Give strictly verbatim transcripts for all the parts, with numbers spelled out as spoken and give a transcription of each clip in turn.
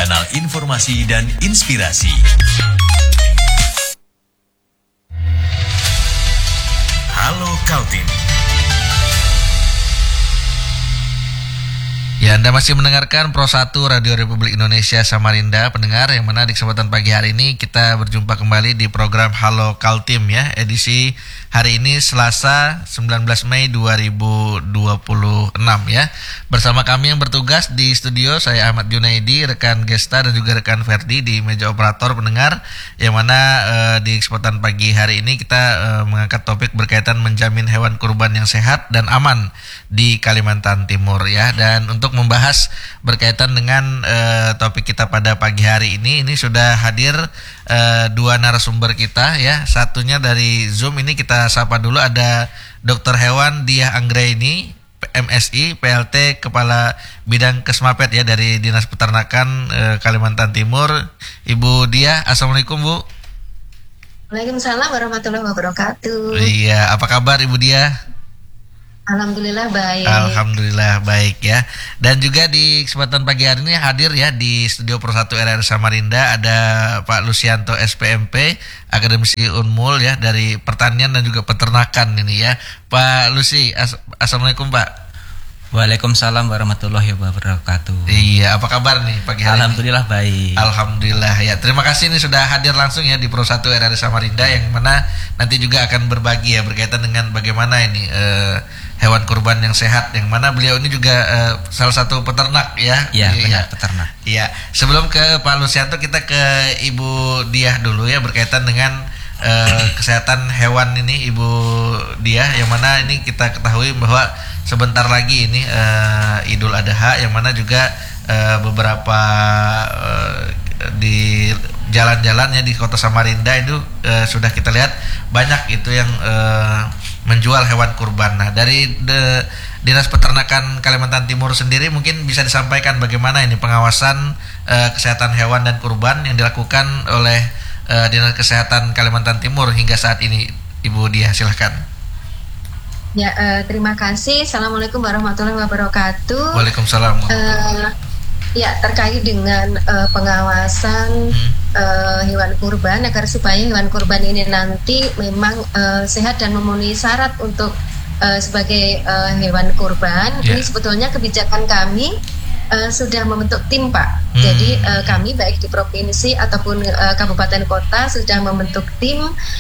kanal informasi dan inspirasi. Halo Kaltim. Ya, Anda masih mendengarkan Pro satu Radio Republik Indonesia Samarinda, pendengar, yang mana di kesempatan pagi hari ini kita berjumpa kembali di program Halo Kaltim ya, edisi hari ini Selasa sembilan belas Mei dua ribu dua puluh enam ya. Bersama kami yang bertugas di studio, saya Ahmad Junaidi, rekan Gesta dan juga rekan Ferdi di meja operator, pendengar, yang mana eh, di kesempatan pagi hari ini kita eh, mengangkat topik berkaitan menjamin hewan kurban yang sehat dan aman di Kalimantan Timur ya. Dan untuk membahas berkaitan dengan uh, topik kita pada pagi hari ini, ini sudah hadir uh, dua narasumber kita ya. Satunya dari Zoom, ini kita sapa dulu, ada Dokter Hewan Diah Anggraini, M Si, P L T Kepala Bidang Kesmapet ya dari Dinas Peternakan uh, Kalimantan Timur. Ibu Diah, Assalamualaikum Bu. Waalaikumsalam warahmatullahi wabarakatuh. Iya, apa kabar Ibu Diah? Alhamdulillah baik. Alhamdulillah baik ya. Dan juga di kesempatan pagi hari ini hadir ya di studio Pro satu R R Samarinda ada Pak Lucianto S P M P, akademisi Unmul ya dari pertanian dan juga peternakan ini ya. Pak Lucy, as- Assalamualaikum Pak. Waalaikumsalam warahmatullahi wabarakatuh. Iya, apa kabar nih pagi hari Alhamdulillah ini? baik. Alhamdulillah ya. Terima kasih ini sudah hadir langsung ya di Pro satu R R Samarinda, yang mana nanti juga akan berbagi ya berkaitan dengan bagaimana ini uh, hewan kurban yang sehat, yang mana beliau ini juga uh, salah satu peternak ya. Iya, iya benar, peternak. Iya. Sebelum ke Pak Lucianto, kita ke Ibu Diah dulu ya berkaitan dengan uh, kesehatan hewan ini, Ibu Diah, yang mana ini kita ketahui bahwa sebentar lagi ini uh, Idul Adha, yang mana juga uh, beberapa uh, di jalan-jalannya di Kota Samarinda itu uh, sudah kita lihat banyak itu yang uh, menjual hewan kurban. Nah, dari de, Dinas Peternakan Kalimantan Timur sendiri mungkin bisa disampaikan bagaimana ini pengawasan uh, kesehatan hewan dan kurban yang dilakukan oleh uh, Dinas Kesehatan Kalimantan Timur hingga saat ini, Ibu Diah, silahkan. Ya, uh, terima kasih. Assalamualaikum warahmatullahi wabarakatuh. Waalaikumsalam. Uh, ya, terkait dengan uh, pengawasan hmm. uh, hewan kurban, agar supaya hewan kurban ini nanti memang uh, sehat dan memenuhi syarat untuk uh, sebagai uh, hewan kurban. Yeah. Ini sebetulnya kebijakan kami uh, sudah membentuk tim, Pak. Hmm. Jadi uh, kami baik di provinsi ataupun uh, kabupaten kota sudah membentuk tim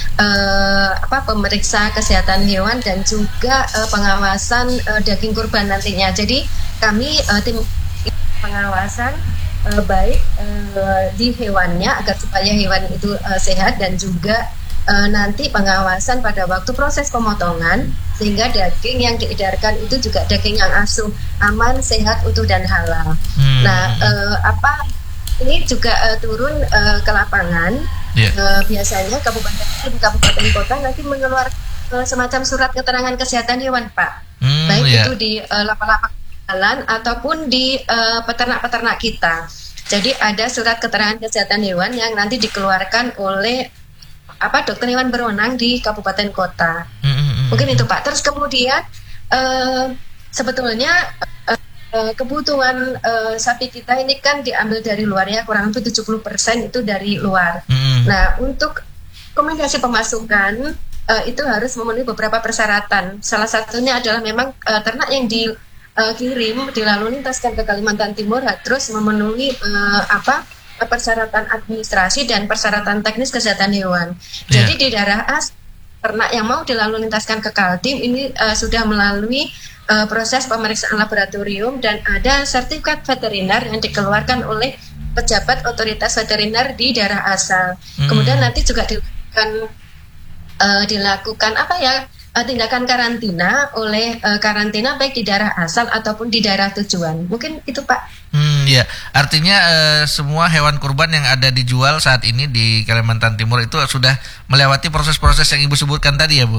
uh, apa pemeriksa kesehatan hewan dan juga uh, pengawasan uh, daging kurban nantinya. Jadi kami uh, tim pengawasan uh, baik uh, di hewannya agar supaya hewan itu uh, sehat, dan juga uh, nanti pengawasan pada waktu proses pemotongan sehingga daging yang diedarkan itu juga daging yang asuh, aman, sehat, utuh dan halal. Hmm. Nah, uh, apa ini juga uh, turun uh, ke lapangan. Yeah. Uh, biasanya kabupaten kabupaten kota nanti mengeluarkan uh, semacam surat keterangan kesehatan hewan, Pak. Hmm, baik yeah. itu di uh, lapak-lapak jalan ataupun di uh, peternak-peternak kita. Jadi ada surat keterangan kesehatan hewan yang nanti dikeluarkan oleh apa dokter hewan berwenang di kabupaten kota. Mm-hmm. Mungkin itu, Pak. Terus kemudian uh, sebetulnya uh, kebutuhan uh, sapi kita ini kan diambil dari luar ya, kurang lebih tujuh puluh persen itu dari luar. Mm-hmm. Nah, untuk rekomendasi pemasukan uh, itu harus memenuhi beberapa persyaratan. Salah satunya adalah memang uh, ternak yang di uh, kirim dilalu lintaskan ke Kalimantan Timur terus memenuhi uh, apa persyaratan administrasi dan persyaratan teknis kesehatan hewan. Yeah. Jadi di daerah as ternak yang mau dilalu lintaskan ke Kaltim ini uh, sudah melalui uh, proses pemeriksaan laboratorium dan ada sertifikat veteriner yang dikeluarkan oleh pejabat otoritas veteriner di daerah asal. Hmm. Kemudian nanti juga dilakukan uh, dilakukan apa ya uh, tindakan karantina oleh uh, karantina baik di daerah asal ataupun di daerah tujuan. Mungkin itu, Pak. Hmm, ya, artinya uh, semua hewan kurban yang ada dijual saat ini di Kalimantan Timur itu sudah melewati proses-proses yang Ibu sebutkan tadi ya, Bu?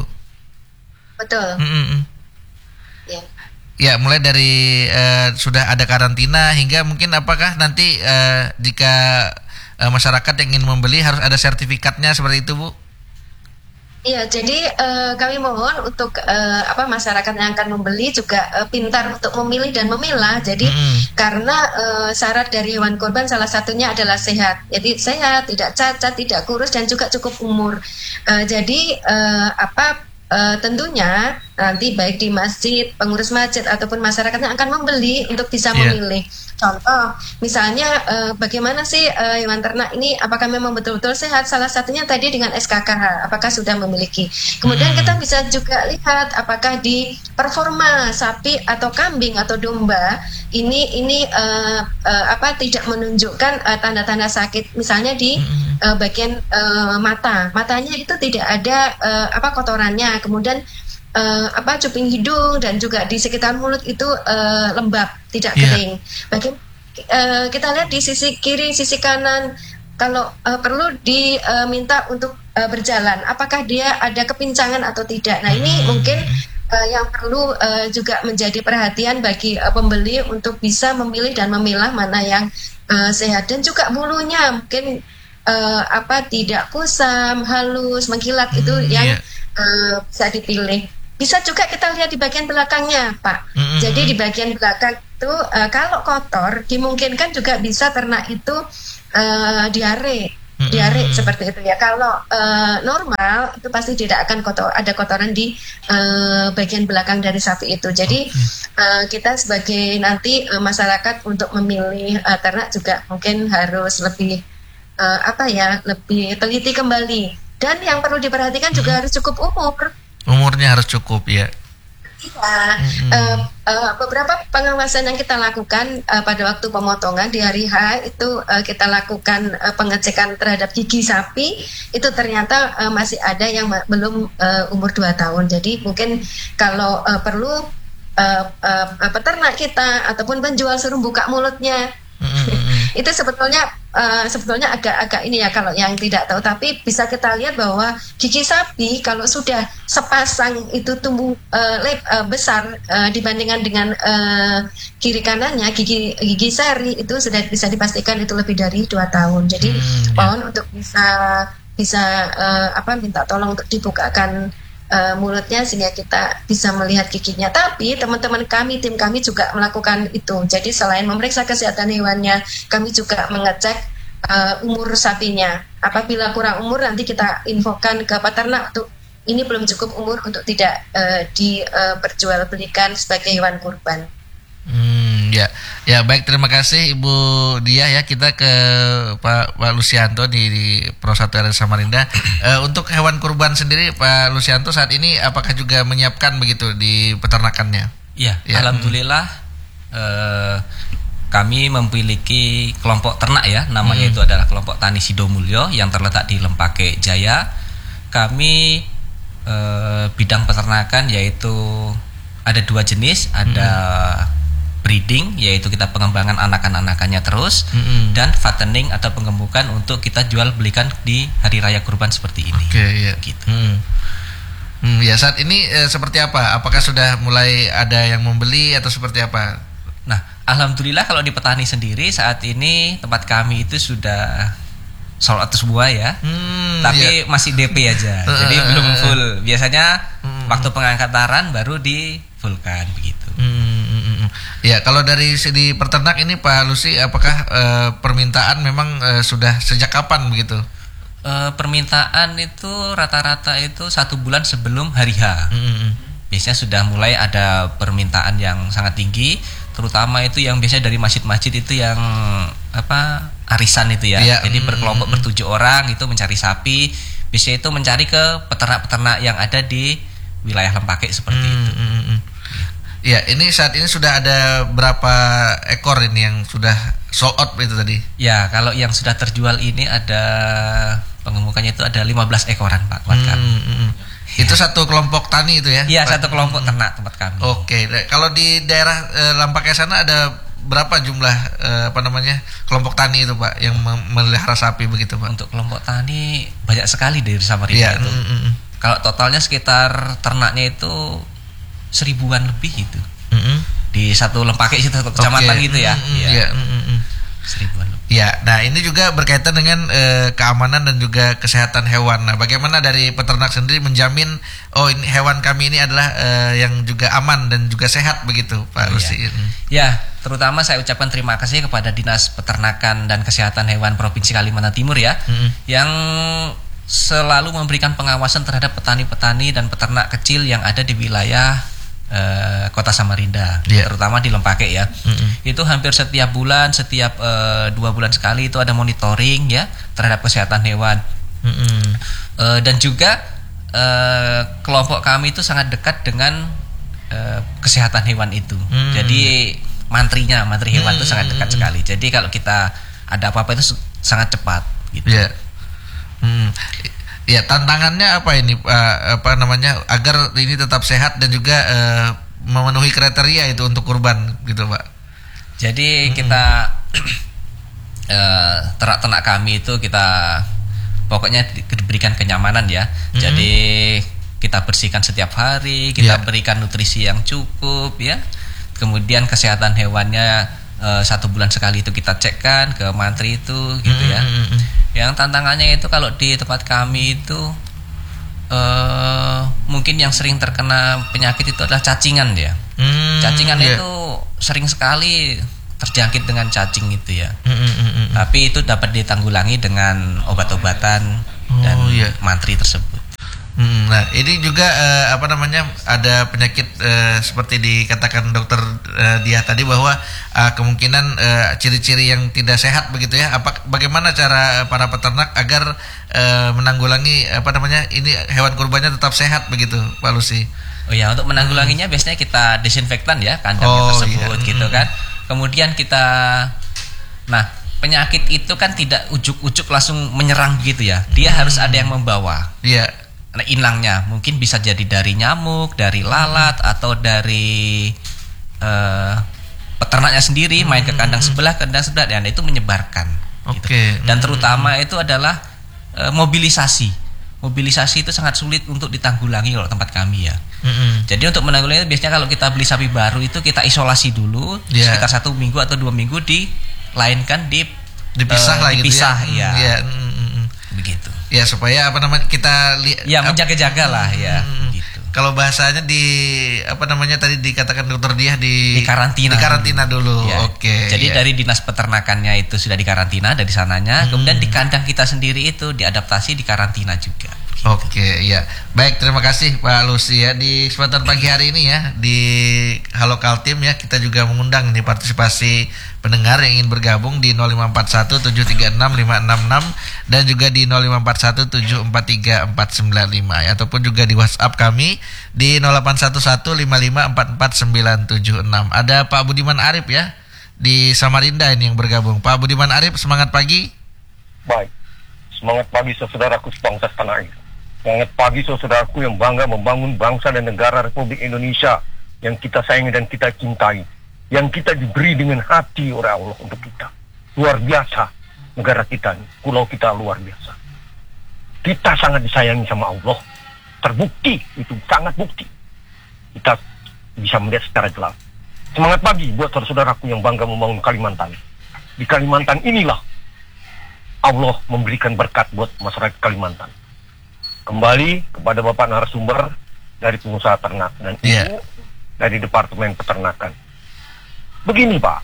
Betul. Mm-mm. Ya. Ya, mulai dari uh, sudah ada karantina hingga mungkin apakah nanti uh, jika uh, masyarakat yang ingin membeli harus ada sertifikatnya seperti itu, Bu? Iya, jadi uh, kami mohon untuk uh, apa masyarakat yang akan membeli juga uh, pintar untuk memilih dan memilah. Jadi mm-hmm. karena uh, syarat dari hewan kurban salah satunya adalah sehat. Jadi sehat, tidak cacat, tidak kurus dan juga cukup umur. Uh, jadi uh, apa uh, tentunya nanti baik di masjid, pengurus masjid ataupun masyarakat yang akan membeli untuk bisa yeah. memilih. Contoh, misalnya uh, bagaimana sih uh, hewan ternak ini apakah memang betul-betul sehat? Salah satunya tadi dengan S K K H, apakah sudah memiliki. Kemudian hmm. kita bisa juga lihat apakah di performa sapi atau kambing atau domba ini ini uh, uh, apa tidak menunjukkan uh, tanda-tanda sakit. Misalnya di uh, bagian uh, mata, matanya itu tidak ada uh, apa kotorannya. Kemudian Uh, apa cuping hidung dan juga di sekitar mulut itu uh, lembab, tidak kering. Yeah. Bagi uh, kita lihat di sisi kiri, sisi kanan, kalau uh, perlu diminta uh, untuk uh, berjalan, apakah dia ada kepincangan atau tidak. Nah ini mungkin uh, yang perlu uh, juga menjadi perhatian bagi uh, pembeli untuk bisa memilih dan memilah mana yang uh, sehat, dan juga bulunya mungkin uh, apa tidak kusam, halus, mengkilat, hmm, itu yang yeah. uh, bisa dipilih. Bisa juga kita lihat di bagian belakangnya, Pak. Mm-hmm. Jadi di bagian belakang itu uh, kalau kotor dimungkinkan juga bisa ternak itu uh, diare, mm-hmm. diare seperti itu ya. Kalau uh, normal itu pasti tidak akan kotor, ada kotoran di uh, bagian belakang dari sapi itu. Jadi okay. uh, kita sebagai nanti uh, masyarakat untuk memilih uh, ternak juga mungkin harus lebih uh, apa ya, lebih teliti kembali. Dan yang perlu diperhatikan mm-hmm. juga harus cukup umur. Umurnya harus cukup ya. Iya, mm-hmm. uh, uh, beberapa pengawasan yang kita lakukan uh, pada waktu pemotongan di hari H itu uh, kita lakukan uh, pengecekan terhadap gigi sapi, itu ternyata uh, masih ada yang ma- belum uh, umur dua tahun. Jadi mungkin kalau uh, perlu uh, uh, peternak kita ataupun penjual suruh buka mulutnya. Mm-hmm. Itu sebetulnya uh, sebetulnya agak-agak ini ya kalau yang tidak tahu, tapi bisa kita lihat bahwa gigi sapi kalau sudah sepasang itu tumbuh uh, lep, uh, besar uh, dibandingkan dengan uh, kiri kanannya, gigi gigi seri itu sudah bisa dipastikan itu lebih dari dua tahun. Jadi mm, mohon yeah. untuk bisa bisa uh, apa minta tolong untuk dibukakan Uh, mulutnya sehingga kita bisa melihat giginya. Tapi teman-teman kami, tim kami juga melakukan itu. Jadi selain memeriksa kesehatan hewannya, kami juga mengecek uh, umur sapinya. Apabila kurang umur nanti kita infokan ke peternak untuk ini belum cukup umur untuk tidak uh, diperjualbelikan uh, sebagai hewan kurban. Hmm, ya, ya baik, terima kasih Ibu Dia ya. Kita ke Pak Pak Lusianto di, di Pro satu R S Samarinda. uh, untuk hewan kurban sendiri, Pak Lusianto saat ini apakah juga menyiapkan begitu di peternakannya? Ya, ya. Alhamdulillah uh, kami memiliki kelompok ternak ya, namanya hmm. itu adalah kelompok Tani Sidomulyo yang terletak di Lempake Jaya. Kami uh, bidang peternakan yaitu ada dua jenis, ada hmm. breeding, yaitu kita pengembangan anakan-anakannya terus, mm-hmm. dan fattening atau penggemukan untuk kita jual belikan di hari raya kurban seperti ini. Oke, okay, ya. Gitu. Hmm. Hmm, ya saat ini eh, seperti apa? Apakah sudah mulai ada yang membeli atau seperti apa? Nah, alhamdulillah kalau di petani sendiri saat ini tempat kami itu sudah sold out semua ya, hmm, tapi yeah. masih D P aja, jadi belum full. Biasanya hmm. waktu pengangkatan baru di fullkan begitu. Hmm, ya, kalau dari segi peternak ini Pak Lusi, apakah uh, permintaan memang uh, sudah sejak kapan begitu? Uh, permintaan itu rata-rata itu satu bulan sebelum hari H. Hmm. Biasanya sudah mulai ada permintaan yang sangat tinggi, terutama itu yang biasanya dari masjid-masjid itu yang apa arisan itu ya. Ya. Jadi berkelompok hmm. bertujuh orang itu mencari sapi. Biasanya itu mencari ke peternak-peternak yang ada di wilayah Lempake seperti hmm. itu. Hmm. Ya, ini saat ini sudah ada berapa ekor ini yang sudah sold out itu tadi? Ya, kalau yang sudah terjual ini ada pengemukannya itu ada lima belas ekoran Pak. Hmm, hmm. Ya. Itu satu kelompok tani itu ya? Iya, satu kelompok ternak tempat kami. Oke, kalau di daerah e, Lempake sana ada berapa jumlah e, apa namanya kelompok tani itu Pak yang memelihara sapi begitu Pak? Untuk kelompok tani banyak sekali dari Samarinda ya, itu. Mm, mm. Kalau totalnya sekitar ternaknya itu seribuan lebih itu. Mm-hmm. Di satu Lempake itu satu kecamatan okay. gitu ya. Mm-hmm. Ya. Yeah. Mm-hmm. Seribuan lebih. Ya, nah ini juga berkaitan dengan eh, keamanan dan juga kesehatan hewan. Nah, bagaimana dari peternak sendiri menjamin oh ini hewan kami ini adalah eh, yang juga aman dan juga sehat begitu, Pak Rusdi? Ya. ya, terutama saya ucapkan terima kasih kepada Dinas Peternakan dan Kesehatan Hewan Provinsi Kalimantan Timur ya, mm-hmm. yang selalu memberikan pengawasan terhadap petani-petani dan peternak kecil yang ada di wilayah Uh, Kota Samarinda, yeah. terutama di Lempake ya. Mm-hmm. Itu hampir setiap bulan, setiap uh, dua bulan sekali itu ada monitoring ya terhadap kesehatan hewan. Mm-hmm. uh, dan juga uh, kelompok kami itu sangat dekat dengan uh, kesehatan hewan itu. Mm-hmm. Jadi mantrinya, mantri hewan mm-hmm. itu sangat dekat sekali. Jadi kalau kita ada apa-apa itu sangat cepat. Gitu. Yeah. Mm. Ya, tantangannya apa ini uh, apa namanya agar ini tetap sehat dan juga uh, memenuhi kriteria itu untuk kurban gitu, Pak. Jadi hmm. kita uh, ternak-ternak kami itu kita pokoknya diberikan kenyamanan ya. Hmm. Jadi kita bersihkan setiap hari, kita yeah. berikan nutrisi yang cukup ya. Kemudian kesehatan hewannya uh, satu bulan sekali itu kita cekkan ke mantri itu gitu hmm. ya. Yang tantangannya itu kalau di tempat kami itu uh, mungkin yang sering terkena penyakit itu adalah cacingan ya. Hmm, cacingan yeah. itu sering sekali terjangkit dengan cacing itu ya. Mm, mm, mm, mm. Tapi itu dapat ditanggulangi dengan obat-obatan oh, dan yeah. mantri tersebut. Hmm, nah ini juga uh, apa namanya ada penyakit uh, seperti dikatakan dokter uh, Diah tadi bahwa uh, kemungkinan uh, ciri-ciri yang tidak sehat begitu ya. Apa bagaimana cara para peternak agar uh, menanggulangi apa namanya ini hewan kurbannya tetap sehat begitu, Pak Lusi? Oh ya, untuk menanggulanginya hmm. biasanya kita desinfektan ya kandangnya oh, tersebut iya. gitu kan. Kemudian kita nah penyakit itu kan tidak ujuk-ujuk langsung menyerang gitu ya. Dia hmm. harus ada yang membawa. Iya. Nah, inangnya mungkin bisa jadi dari nyamuk, dari lalat hmm. atau dari uh, peternaknya sendiri hmm. main ke kandang sebelah, kandang sebelah dan itu menyebarkan. Oke. Okay. Gitu. Dan terutama hmm. itu adalah uh, mobilisasi. Mobilisasi itu sangat sulit untuk ditanggulangi kalau tempat kami ya. Hmm. Jadi untuk menanggulangi biasanya kalau kita beli sapi baru itu kita isolasi dulu yeah. sekitar satu minggu atau dua minggu dilainkan di dipisah uh, lah dipisah, gitu ya. ya. Yeah. Hmm. Begitu. Ya supaya apa namanya kita li- ya menjaga-jaga lah ya hmm, gitu. Kalau bahasanya di apa namanya tadi dikatakan dokter Diah di di karantina di karantina dulu. Ya. Oke. Okay, Jadi ya. dari dinas peternakannya itu sudah di karantina dari sananya, hmm. kemudian di kandang kita sendiri itu diadaptasi di karantina juga. Gitu. Oke, okay, ya. Baik, terima kasih Pak Lusi ya. Di kesempatan pagi hari ini ya di Halo Kaltim ya kita juga mengundang nih partisipasi pendengar yang ingin bergabung di nol lima empat satu tujuh tiga enam lima enam enam dan juga di nol lima empat satu tujuh empat tiga empat sembilan lima ya, ataupun juga di WhatsApp kami di nol delapan satu satu lima lima empat empat sembilan tujuh enam. Ada Pak Budiman Arif ya di Samarinda ini yang bergabung. Pak Budiman Arif, semangat pagi. Baik. Semangat pagi saudaraku sebangsa tanah air. Semangat pagi saudaraku yang bangga membangun bangsa dan negara Republik Indonesia yang kita sayangi dan kita cintai, yang kita diberi dengan hati oleh Allah untuk kita. Luar biasa negara kita ini, pulau kita luar biasa. Kita sangat disayangi sama Allah. Terbukti, itu sangat bukti. Kita bisa melihat secara jelas. Semangat pagi buat saudaraku yang bangga membangun Kalimantan. Di Kalimantan inilah Allah memberikan berkat buat masyarakat Kalimantan. Kembali kepada Bapak narasumber dari pengusaha ternak dan Ibu yeah. dari Departemen Peternakan. Begini Pak,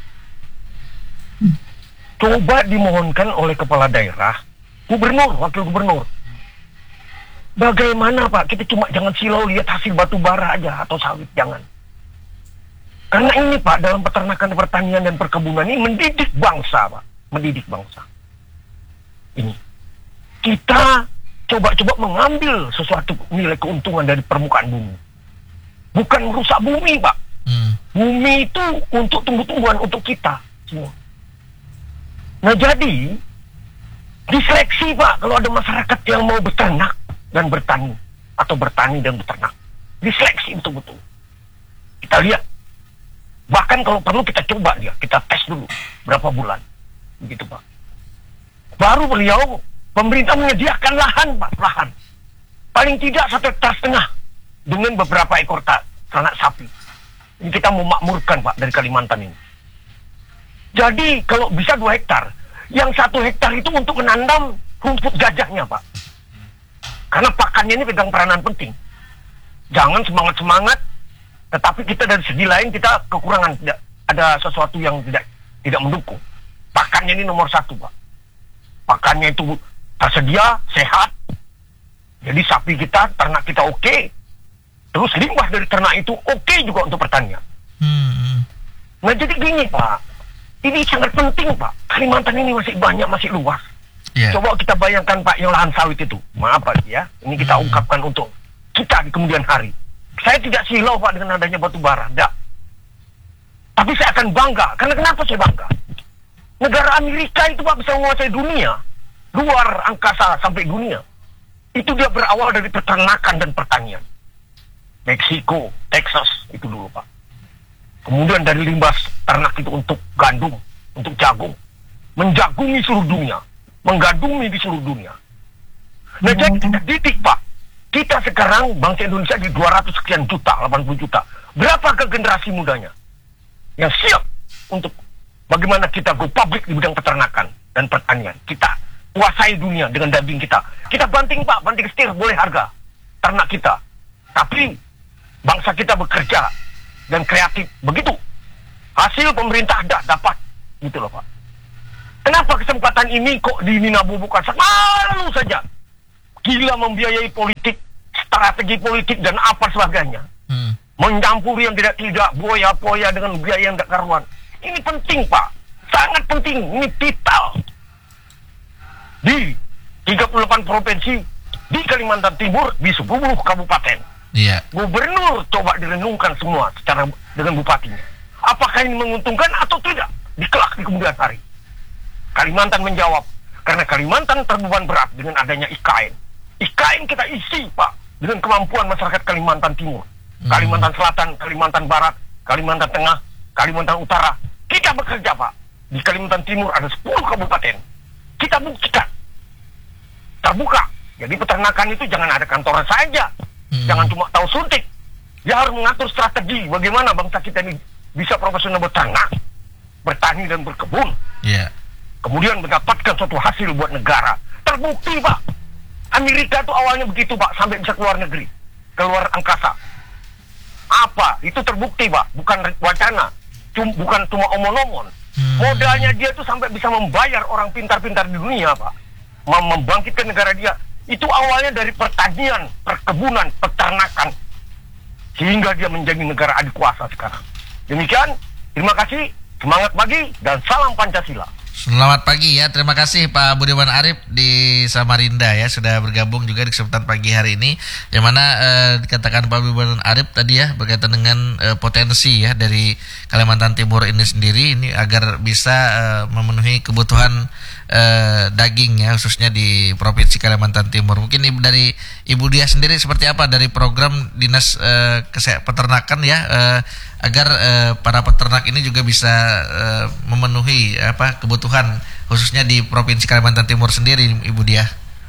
coba dimohonkan oleh kepala daerah, gubernur, wakil gubernur. Bagaimana Pak, kita cuma jangan silau lihat hasil batu bara aja atau sawit, jangan. Karena ini Pak, dalam peternakan, pertanian dan perkebunan ini mendidik bangsa Pak, mendidik bangsa. Ini kita coba-coba mengambil sesuatu nilai keuntungan dari permukaan bumi, bukan merusak bumi Pak. Hmm. Bumi itu untuk tumbuh-tumbuhan untuk kita semua. Nah jadi diseleksi Pak, kalau ada masyarakat yang mau beternak dan bertani atau bertani dan beternak, diseleksi betul-betul. Kita lihat, bahkan kalau perlu kita coba dia, kita tes dulu berapa bulan, begitu Pak. Baru beliau pemerintah menyediakan lahan Pak, lahan paling tidak satu hektar setengah dengan beberapa ekor ternak sapi. Ini kita memakmurkan Pak dari Kalimantan ini. Jadi kalau bisa dua hektar, yang satu hektar itu untuk menanam rumput gajahnya, Pak. Karena pakannya ini pegang peranan penting. Jangan semangat-semangat, tetapi kita dari segi lain kita kekurangan, tidak ada sesuatu yang tidak tidak mendukung. Pakannya ini nomor satu, Pak. Pakannya itu tersedia, sehat. Jadi sapi kita, ternak kita oke. Okay. Terus limbah dari ternak itu oke okay juga untuk pertanian. Hmm. Nah jadi gini, Pak. Ini sangat penting, Pak. Kalimantan ini masih banyak, masih luas. Yeah. Coba kita bayangkan, Pak, yang lahan sawit itu. Maaf, Pak, ya. Ini kita hmm. ungkapkan untuk kita di kemudian hari. Saya tidak silau, Pak, dengan adanya batu bara. Tidak. Tapi saya akan bangga. Karena kenapa saya bangga? Negara Amerika itu, Pak, bisa menguasai dunia. Luar angkasa sampai dunia. Itu dia berawal dari peternakan dan pertanian. Meksiko, Texas, itu dulu, Pak. Kemudian dari limbah ternak itu untuk gandum, untuk jagung. Menjagungi seluruh dunia. Menggandumi di seluruh dunia. Nah, jadi kita didik, Pak. Kita sekarang, bangsa Indonesia di dua ratus sekian juta, delapan puluh juta. Berapakah generasi mudanya yang siap untuk bagaimana kita go public di bidang peternakan dan pertanian? Kita kuasai dunia dengan daging kita. Kita banting, Pak, banting setir, boleh harga ternak kita. Tapi bangsa kita bekerja dan kreatif. Begitu. Hasil pemerintah ada, dapat. Gitu loh, Pak. Kenapa kesempatan ini kok dinabubukan? Selalu saja. Gila membiayai politik, strategi politik, dan apa sebagainya. Hmm. Mencampuri yang tidak-tidak, boya-boya dengan biaya yang tidak karuan. Ini penting, Pak. Sangat penting. Ini vital. Di tiga puluh delapan provinsi, di Kalimantan Timur, di sepuluh kabupaten. Yeah. Gubernur coba direnungkan semua secara dengan bupatinya. Apakah ini menguntungkan atau tidak? Dikelak di kemudian hari. Kalimantan menjawab, karena Kalimantan terbeban berat dengan adanya I K N. I K N kita isi, Pak, dengan kemampuan masyarakat Kalimantan Timur. Hmm. Kalimantan Selatan, Kalimantan Barat, Kalimantan Tengah, Kalimantan Utara. Kita bekerja, Pak. Di Kalimantan Timur ada sepuluh kabupaten. Kita buktikan. Terbuka. Jadi peternakan itu jangan ada kantor saja. Hmm. Jangan cuma tahu suntik. Dia harus mengatur strategi bagaimana bangsa kita ini bisa profesional beternak, bertani dan berkebun. Yeah. Kemudian mendapatkan suatu hasil buat negara. Terbukti, Pak. Amerika itu awalnya begitu, Pak, sampai bisa keluar negeri, keluar angkasa. Apa? Itu terbukti, Pak. Bukan wacana, Cum, bukan cuma omon-omon. Hmm. Modalnya dia itu sampai bisa membayar orang pintar-pintar di dunia, Pak. Mem membangkitkan negara dia. Itu awalnya dari pertanian, perkebunan, peternakan. Sehingga dia menjadi negara adikuasa sekarang. Demikian, terima kasih, semangat pagi, dan salam Pancasila. Selamat pagi ya, terima kasih Pak Budiman Arif di Samarinda ya, sudah bergabung juga di kesempatan pagi hari ini. Yang mana eh, dikatakan Pak Budiman Arif tadi ya, berkaitan dengan eh, potensi ya dari Kalimantan Timur ini sendiri, ini agar bisa eh, memenuhi kebutuhan eh, daging ya, khususnya di Provinsi Kalimantan Timur. Mungkin ibu, dari Ibu Dia sendiri seperti apa dari program Dinas eh, Kesehatan Peternakan ya, eh, agar eh, para peternak ini juga bisa eh, memenuhi apa kebutuhan khususnya di Provinsi Kalimantan Timur sendiri, Ibu Dia.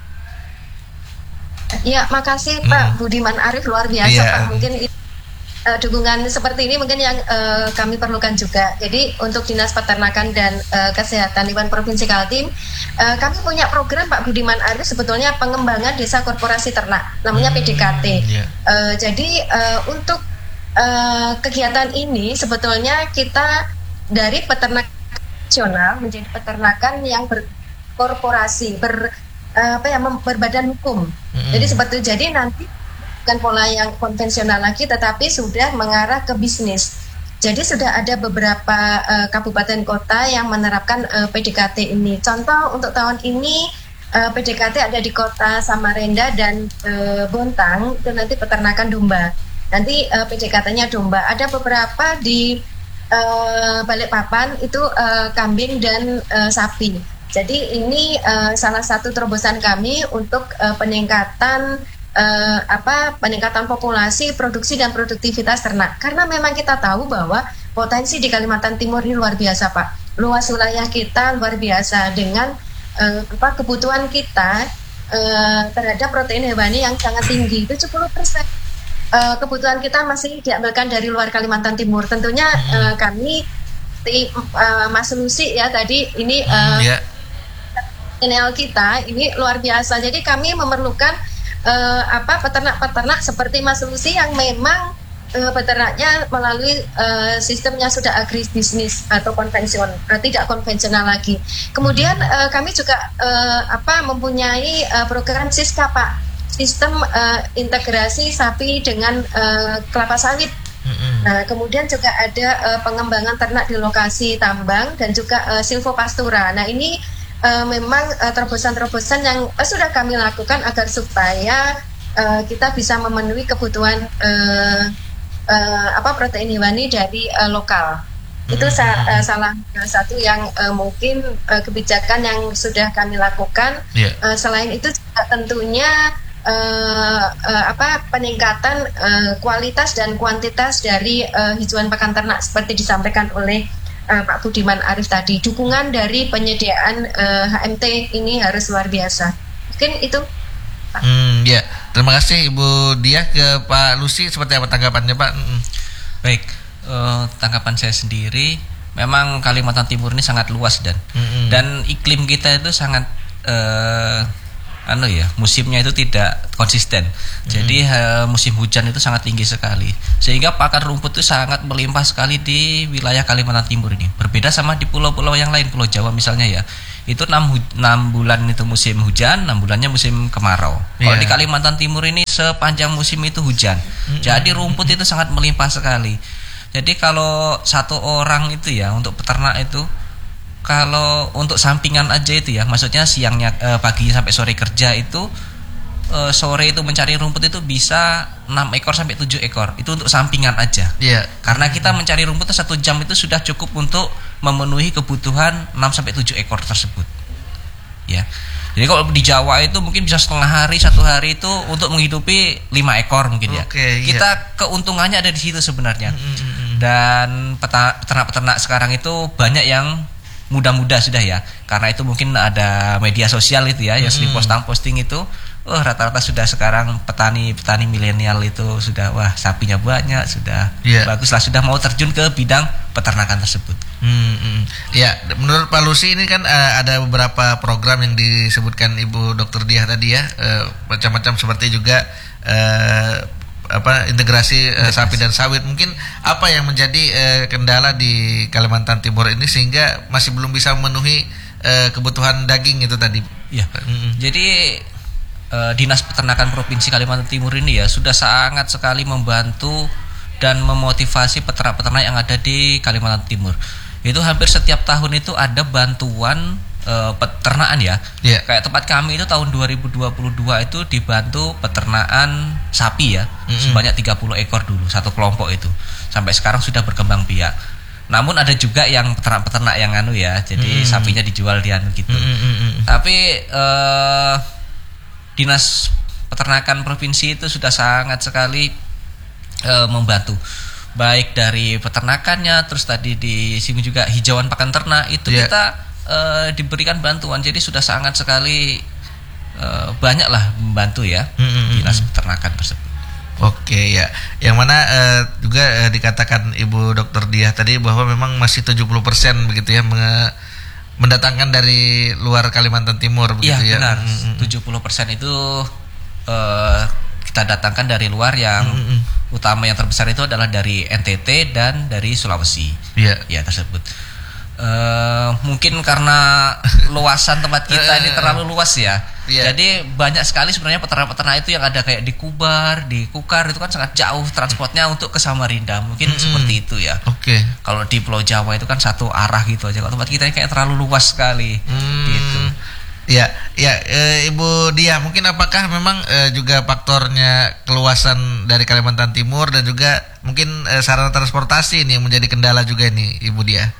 Ya, makasih hmm. Pak Budiman Arif, luar biasa yeah. Pak. Mungkin uh, dukungan seperti ini mungkin yang uh, kami perlukan juga. Jadi untuk Dinas Peternakan dan uh, Kesehatan Hewan Provinsi Kaltim, uh, kami punya program Pak Budiman Arif, sebetulnya pengembangan desa korporasi ternak, namanya hmm, P D K T. Yeah. Uh, jadi uh, untuk Uh, kegiatan ini sebetulnya kita dari peternak nasional menjadi peternakan yang berkorporasi, ber uh, apa ya, berbadan hukum. Mm-hmm. Jadi seperti jadi nanti bukan pola yang konvensional lagi, tetapi sudah mengarah ke bisnis. Jadi sudah ada beberapa uh, kabupaten kota yang menerapkan uh, P D K T ini. Contoh untuk tahun ini uh, P D K T ada di kota Samarinda dan uh, Bontang, itu nanti peternakan domba. Nanti uh, P D K T-nya domba. Ada beberapa di uh, Balikpapan itu uh, kambing dan uh, sapi. Jadi ini uh, salah satu terobosan kami untuk uh, peningkatan uh, apa peningkatan populasi, produksi dan produktivitas ternak. Karena memang kita tahu bahwa potensi di Kalimantan Timur ini luar biasa, Pak. Luas wilayah kita luar biasa dengan uh, apa kebutuhan kita uh, terhadap protein hewani yang sangat tinggi, tujuh puluh persen. Uh, kebutuhan kita masih diambilkan dari luar Kalimantan Timur. Tentunya uh, kami seperti uh, Mas Lucy ya tadi ini uh, yeah. channel kita ini luar biasa. Jadi kami memerlukan uh, apa peternak-peternak seperti Mas Lucy yang memang uh, peternaknya melalui uh, sistemnya sudah agribisnis atau konvensional, uh, tidak konvensional lagi. Kemudian uh, kami juga uh, apa mempunyai uh, program Siska Pak, sistem uh, integrasi sapi dengan uh, kelapa sawit. Nah, kemudian juga ada uh, pengembangan ternak di lokasi tambang dan juga uh, silvopastura. Nah, ini uh, memang uh, terobosan-terobosan yang uh, sudah kami lakukan agar supaya uh, kita bisa memenuhi kebutuhan uh, uh, apa protein hewani dari uh, lokal. Itu sa- uh, salah satu yang uh, mungkin uh, kebijakan yang sudah kami lakukan. Yeah. Uh, selain itu juga tentunya Uh, uh, apa peningkatan uh, kualitas dan kuantitas dari uh, hijauan pakan ternak seperti disampaikan oleh uh, Pak Budiman Arif tadi. Dukungan dari penyediaan uh, H M T ini harus luar biasa. Mungkin itu Pak. Hmm, ya. Terima kasih Ibu Diah. Ke Pak Lucy seperti apa tanggapannya Pak? Hmm. Baik, uh, tanggapan saya sendiri, memang Kalimantan Timur ini sangat luas dan hmm. dan iklim kita itu sangat uh, anu ya, musimnya itu tidak konsisten. Mm-hmm. Jadi uh, musim hujan itu sangat tinggi sekali. Sehingga pakan rumput itu sangat melimpah sekali di wilayah Kalimantan Timur ini. Berbeda sama di pulau-pulau yang lain, Pulau Jawa misalnya ya. Itu enam bulan itu musim hujan, enam bulannya musim kemarau. Yeah. Kalau di Kalimantan Timur ini sepanjang musim itu hujan. Mm-hmm. Jadi rumput itu sangat melimpah sekali. Jadi kalau satu orang itu ya untuk peternak itu, kalau untuk sampingan aja itu ya, maksudnya siangnya eh, pagi sampai sore kerja itu, eh, sore itu mencari rumput itu bisa enam ekor sampai tujuh ekor. Itu untuk sampingan aja. Iya. Yeah. Karena kita mencari rumput itu satu jam itu sudah cukup untuk memenuhi kebutuhan enam sampai tujuh ekor tersebut. Ya. Jadi kalau di Jawa itu mungkin bisa setengah hari, satu hari itu untuk menghidupi lima ekor mungkin ya. Okay, kita yeah. keuntungannya ada di situ sebenarnya. Mm-hmm. Dan peternak-peternak sekarang itu banyak yang muda-muda sudah ya, karena itu mungkin ada media sosial itu ya, yang sering posting-posting itu, oh rata-rata sudah sekarang petani-petani milenial itu sudah wah sapinya banyak, sudah yeah. baguslah, sudah mau terjun ke bidang peternakan tersebut. Hmm, hmm. Ya, menurut Pak Lucy ini kan uh, ada beberapa program yang disebutkan Ibu Dokter Diah tadi ya, uh, macam-macam seperti juga uh, apa integrasi uh, sapi dan sawit. Mungkin apa yang menjadi uh, kendala di Kalimantan Timur ini sehingga masih belum bisa memenuhi uh, kebutuhan daging itu tadi? Ya. Mm-hmm. Jadi uh, Dinas Peternakan Provinsi Kalimantan Timur ini ya sudah sangat sekali membantu dan memotivasi peternak-peternak yang ada di Kalimantan Timur. Itu hampir setiap tahun itu ada bantuan Uh, peternakan ya, yeah. Kayak tempat kami itu tahun dua ribu dua puluh dua itu dibantu peternakan sapi ya, mm-hmm. sebanyak tiga puluh ekor dulu satu kelompok itu, sampai sekarang sudah berkembang biak. Namun ada juga yang peternak-peternak yang anu ya, jadi mm-hmm. sapinya dijual di anu gitu. Mm-hmm. Tapi uh, Dinas Peternakan Provinsi itu sudah sangat sekali uh, membantu, baik dari peternakannya, terus tadi disinggung juga hijauan pakan ternak itu yeah. kita Uh, diberikan bantuan, jadi sudah sangat sekali uh, banyaklah membantu ya mm-hmm. Dinas Peternakan tersebut. Oke ya, yang mana uh, juga uh, dikatakan Ibu Dokter Diah tadi bahwa memang masih tujuh puluh persen begitu ya menge- mendatangkan dari luar Kalimantan Timur begitu ya. Iya benar, mm-hmm. tujuh puluh persen itu uh, kita datangkan dari luar, yang mm-hmm. utama yang terbesar itu adalah dari N T T dan dari Sulawesi. Iya yeah. ya tersebut. Uh, mungkin karena luasan tempat kita ini terlalu luas ya, yeah. Jadi banyak sekali sebenarnya peternak-peternak itu yang ada kayak di Kubar, di Kukar, itu kan sangat jauh transportnya untuk ke Samarinda, mungkin mm-hmm. seperti itu ya. Oke. Okay. Kalau di Pulau Jawa itu kan satu arah gitu aja. Kalau tempat kita ini kayak terlalu luas sekali. Mm. Gitu. Ya, ya, e, Ibu Diah, mungkin apakah memang e, juga faktornya keluasan dari Kalimantan Timur dan juga mungkin e, sarana transportasi ini yang menjadi kendala juga nih, Ibu Diah?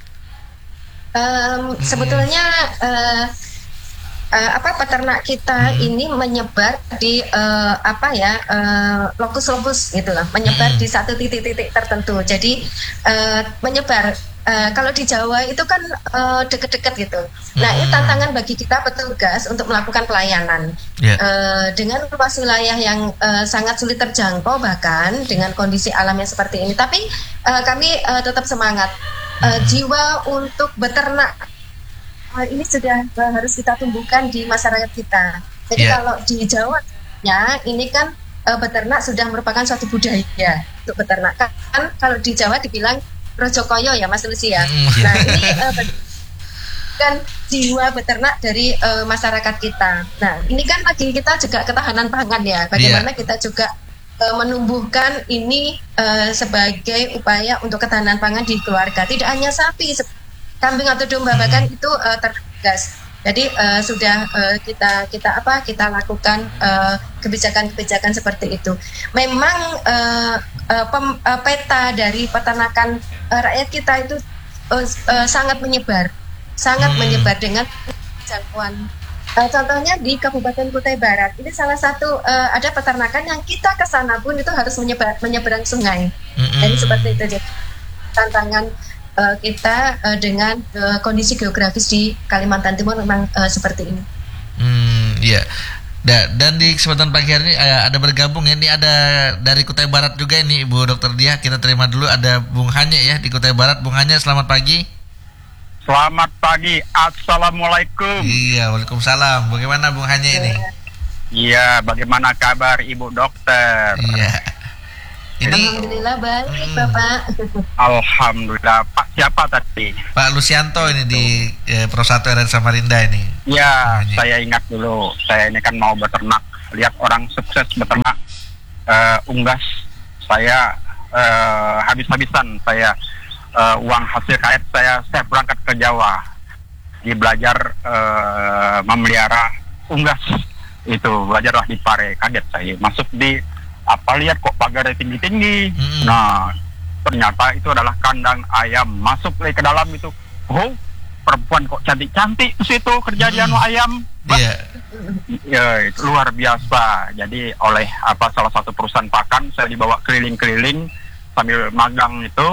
Um, hmm. Sebetulnya uh, uh, apa peternak kita hmm. ini menyebar di uh, apa ya uh, lokus-lokus gitu loh, menyebar hmm. di satu titik-titik tertentu. Jadi uh, menyebar uh, kalau di Jawa itu kan uh, deket-deket gitu. Hmm. Nah ini tantangan bagi kita petugas untuk melakukan pelayanan yeah. uh, dengan luas wilayah yang uh, sangat sulit terjangkau, bahkan dengan kondisi alam yang seperti ini. Tapi uh, kami uh, tetap semangat. uh, jiwa untuk beternak uh, ini sudah uh, harus kita tumbuhkan di masyarakat kita. Jadi yeah. kalau di Jawa ya ini kan uh, beternak sudah merupakan suatu budaya untuk beternak. Kan kalau di Jawa dibilang rojokoyo ya Mas Lucy ya. Mm, yeah. Nah ini uh, kan jiwa beternak dari uh, masyarakat kita. Nah ini kan lagi kita juga ketahanan pangan ya. Bagaimana yeah. kita juga uh, menumbuhkan ini uh, sebagai upaya untuk ketahanan pangan di keluarga. Tidak hanya sapi, kambing atau domba, bahkan itu uh, tergas. Jadi uh, sudah uh, kita kita apa kita lakukan uh, kebijakan-kebijakan seperti itu. Memang uh, uh, pem, uh, peta dari peternakan uh, rakyat kita itu uh, uh, sangat menyebar. sangat hmm. menyebar dengan jangkauan. Uh, contohnya di Kabupaten Kutai Barat ini salah satu uh, ada peternakan yang kita ke sana pun itu harus menyebar, menyeberang sungai. Hmm. Jadi seperti itu jadi tantangan uh, kita uh, dengan uh, kondisi geografis di Kalimantan Timur memang uh, seperti ini. Hmm, iya. Da, dan di kesempatan pagi hari ini uh, ada bergabung ya. Ini ada dari Kutai Barat juga ini Ibu Dokter Diah. Kita terima dulu ada Bung Hanye ya di Kutai Barat. Bung Hanye, selamat pagi. Selamat pagi, Assalamualaikum. Iya, waalaikumsalam. Bagaimana Bung Hanye ini? Iya, bagaimana kabar Ibu Dokter? Iya. Ini Alhamdulillah baik, hmm. Bapak. Alhamdulillah. Pak siapa tadi? Pak Lucianto ini di eh, Pro satu R R Samarinda ini. Iya, saya ingat dulu. Saya ini kan mau beternak, lihat orang sukses beternak uh, unggas. Saya uh, habis-habisan saya Uh, uang hasil kait saya saya berangkat ke Jawa di belajar uh, memelihara unggas itu, belajarlah di Pare. Kaget saya masuk di apa, lihat kok pagarnya tinggi-tinggi. Mm-hmm. Nah ternyata itu adalah kandang ayam. Masuk lagi ke dalam itu, oh perempuan kok cantik-cantik di situ kerjaan mm-hmm. ayam. Yeah. Ya, itu luar biasa. Jadi oleh apa salah satu perusahaan pakan saya dibawa keliling-keliling sambil magang itu.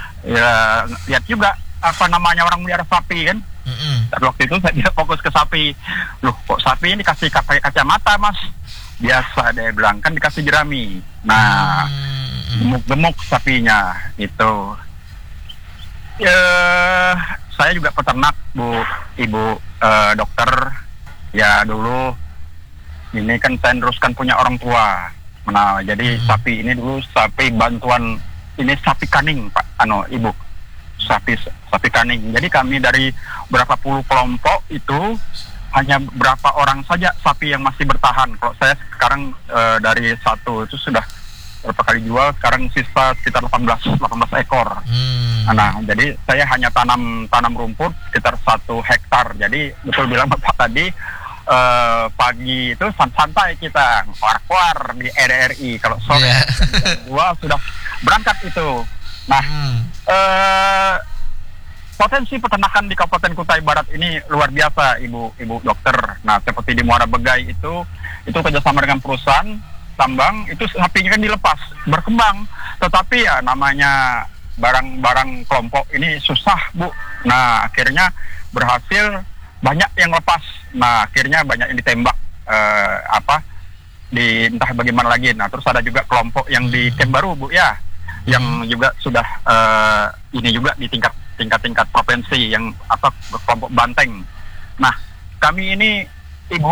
Ya, lihat juga apa namanya orang melihara sapi kan. Mm-hmm. Dan waktu itu saya tidak fokus ke sapi. Loh, kok sapi ini dikasih pakai kacamata Mas? Biasa dia bilang kan dikasih jerami. Nah, mm-hmm. gemuk-gemuk sapinya itu. Ya, saya juga peternak Bu, Ibu uh, dokter. Ya dulu ini kan saya teruskan punya orang tua. Nah, jadi mm-hmm. sapi ini dulu sapi bantuan. Ini sapi kaning Pak, ano Ibu, sapi sapi kaning. Jadi kami dari berapa puluh kelompok itu hanya berapa orang saja sapi yang masih bertahan. Kalau saya sekarang e, dari satu itu sudah berapa kali jual, sekarang sisa sekitar delapan belas ekor. Hmm. Nah, jadi saya hanya tanam tanam rumput sekitar satu hektar. Jadi betul bilang Bapak tadi e, pagi itu santai kita keluar-keluar di R R I. Kalau sore yeah. Wah sudah berangkat itu. Nah, hmm. eh, potensi peternakan di Kabupaten Kutai Barat ini luar biasa, Ibu Ibu Dokter. Nah, seperti di Muara Begai itu, itu kerjasama dengan perusahaan tambang, itu sapinya kan dilepas, berkembang. Tetapi ya namanya barang-barang kelompok ini susah, Bu. Nah, akhirnya berhasil banyak yang lepas. Nah, akhirnya banyak yang ditembak. Eh, apa? Di entah bagaimana lagi. Nah, terus ada juga kelompok yang di Camp Baru, Bu, ya, yang juga sudah uh, ini juga di tingkat tingkat tingkat provinsi yang apa kelompok banteng. Nah, kami ini Ibu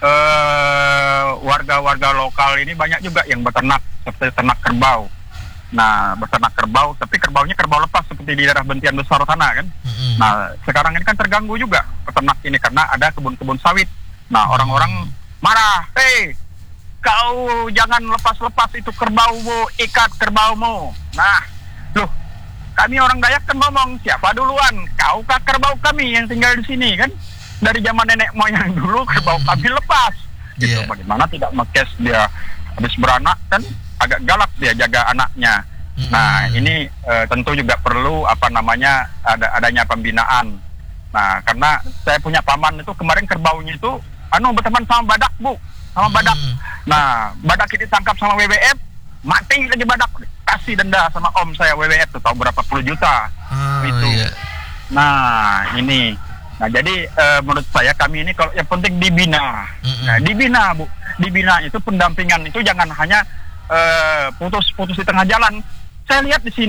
uh, warga-warga lokal ini banyak juga yang beternak seperti ternak kerbau. Nah, beternak kerbau, tapi kerbaunya kerbau lepas seperti di daerah Bentian Besar sana kan. Mm-hmm. Nah, sekarang ini kan terganggu juga peternak ini karena ada kebun-kebun sawit. Nah, orang-orang marah, hei, kau jangan lepas-lepas itu kerbaumu, ikat kerbaumu. Nah, loh, kami orang Dayak kan ngomong, siapa duluan? Kau kah kerbau kami yang tinggal di sini kan? Dari zaman nenek moyang dulu kerbau kami lepas. Gitu. Yeah. Bagaimana tidak mekes dia habis beranak kan agak galak dia jaga anaknya. Mm-hmm. Nah, ini e, tentu juga perlu apa namanya ada adanya pembinaan. Nah, karena saya punya paman itu kemarin kerbaunya itu anu berteman sama badak, Bu. Sama badak. Hmm. Nah, badak ini ditangkap sama W W F, mati lagi badak, kasih denda sama om saya W W F tuh tahu berapa puluh juta. Oh, itu. Iya. Nah, ini. Nah, jadi e, menurut saya kami ini kalau yang penting dibina. Mm-hmm. Nah, dibina, Bu. Dibina itu pendampingan itu jangan hanya e, putus-putus di tengah jalan. Saya lihat di sini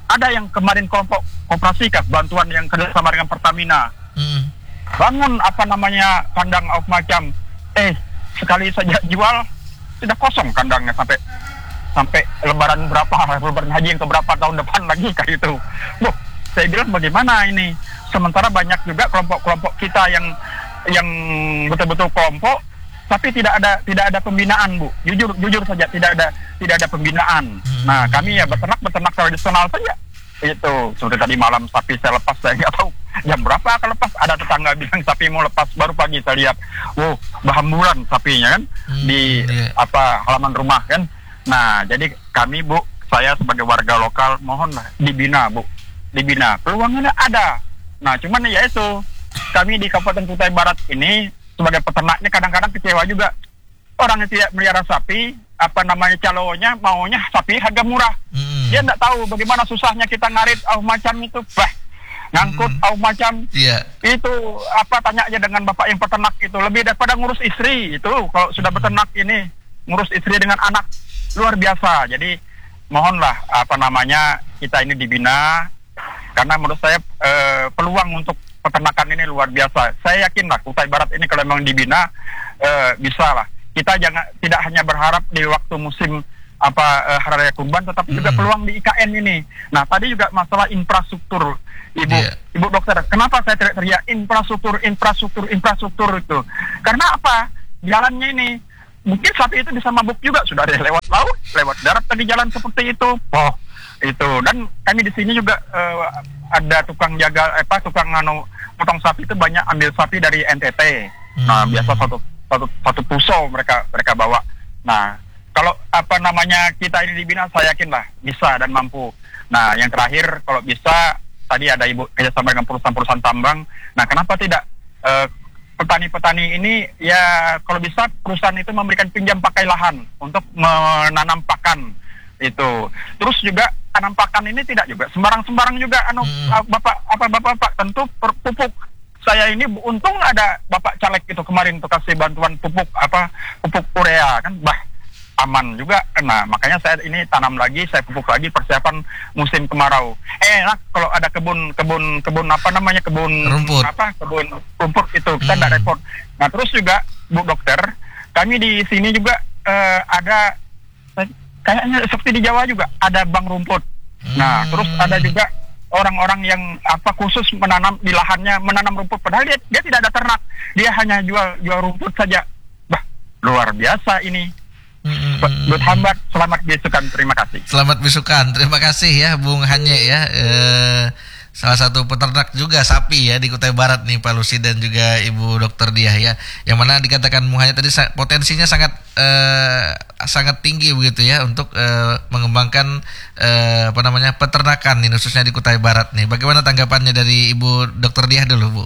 ada yang kemarin kelompok koperasi kas bantuan yang kerjasama dengan Pertamina. Hmm. Bangun apa namanya kandang auf macam, eh sekali saja jual sudah kosong kandangnya sampai sampai lebaran berapa, lebaran haji yang keberapa tahun depan lagi kayak itu. Loh, saya bilang bagaimana ini? Sementara banyak juga kelompok-kelompok kita yang yang betul-betul kelompok, tapi tidak ada tidak ada pembinaan, Bu. Jujur jujur saja tidak ada tidak ada pembinaan. Nah, kami ya beternak beternak tradisional saja. Itu seperti tadi malam sapi saya lepas, saya nggak tahu jam berapa akan lepas. Ada tetangga bilang sapi mau lepas, baru pagi saya lihat, wow, berhamburan sapinya kan hmm, di yeah. apa halaman rumah kan. Nah, jadi kami, Bu, saya sebagai warga lokal mohonlah dibina, Bu, dibina. Peluangnya ada. Nah, cuman ya itu kami di Kabupaten Kutai Barat ini sebagai peternaknya kadang-kadang kecewa juga. Orang yang tidak melihara sapi, apa namanya calonnya maunya sapi harga murah. Hmm. Dia tidak tahu bagaimana susahnya kita ngarit au macam itu, bah, ngangkut hmm. au macam. Yeah. Itu apa tanya aja dengan bapak yang peternak itu lebih daripada ngurus istri itu kalau sudah beternak ini ngurus istri dengan anak luar biasa. Jadi mohonlah apa namanya kita ini dibina karena menurut saya eh, peluang untuk peternakan ini luar biasa. Saya yakin lah Kutai Barat ini kalau memang dibina eh, bisa lah. Kita jangan tidak hanya berharap di waktu musim apa eh, Hari Raya Kurban, tetapi mm. juga peluang di I K N ini. Nah tadi juga masalah infrastruktur, Ibu yeah. Ibu dokter. Kenapa saya teriak-teriak infrastruktur, infrastruktur, infrastruktur itu? Karena apa? Jalannya ini mungkin sapi itu bisa mabuk juga, sudah ada lewat laut, lewat darat tadi jalan seperti itu. Oh itu, dan kami di sini juga uh, ada tukang jaga apa tukang anu potong sapi itu banyak ambil sapi dari N T T. Hmm. Nah biasa satu satu satu puso mereka mereka bawa. Nah kalau apa namanya kita ini dibina, saya yakin lah bisa dan mampu. Nah yang terakhir kalau bisa tadi ada Ibu kerjasama dengan perusahaan-perusahaan tambang. Nah kenapa tidak uh, petani-petani ini ya kalau bisa perusahaan itu memberikan pinjam pakai lahan untuk menanam pakan itu. Terus juga tanam pakan ini tidak juga sembarang-sembarang juga anu hmm. Bapak apa Bapak-bapak tentu pupuk. Saya ini untung ada Bapak caleg itu kemarin untuk kasih bantuan pupuk apa pupuk urea kan bah aman juga. Nah, makanya saya ini tanam lagi, saya pupuk lagi persiapan musim kemarau. Eh, enak kalau ada kebun kebun kebun apa namanya kebun rumput. apa kebun rumput itu kita tidak hmm. repot. Nah, terus juga Bu Dokter, kami di sini juga eh, ada kayaknya seperti di Jawa juga ada bank rumput. Hmm. Nah, terus ada juga orang-orang yang apa khusus menanam di lahannya menanam rumput, padahal dia dia tidak ada ternak, dia hanya jual jual rumput saja. Bah, luar biasa ini. Buat hambat, selamat besukan, terima kasih. Selamat besukan, terima kasih ya Bung Hanye ya. Eh, salah satu peternak juga sapi ya di Kutai Barat nih Pak Lusi dan juga Ibu Dokter Diah ya. Yang mana dikatakan Bung Hanye tadi potensinya sangat eh, sangat tinggi begitu ya untuk eh, mengembangkan eh, apa namanya peternakan nih khususnya di Kutai Barat nih. Bagaimana tanggapannya dari Ibu Dokter Diah dulu Bu?